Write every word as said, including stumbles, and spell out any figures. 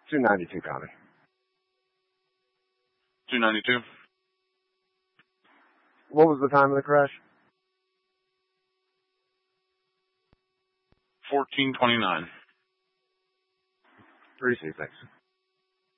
two ninety-two, Connie. two ninety-two. What was the time of the crash? fourteen twenty-nine. three C, thanks.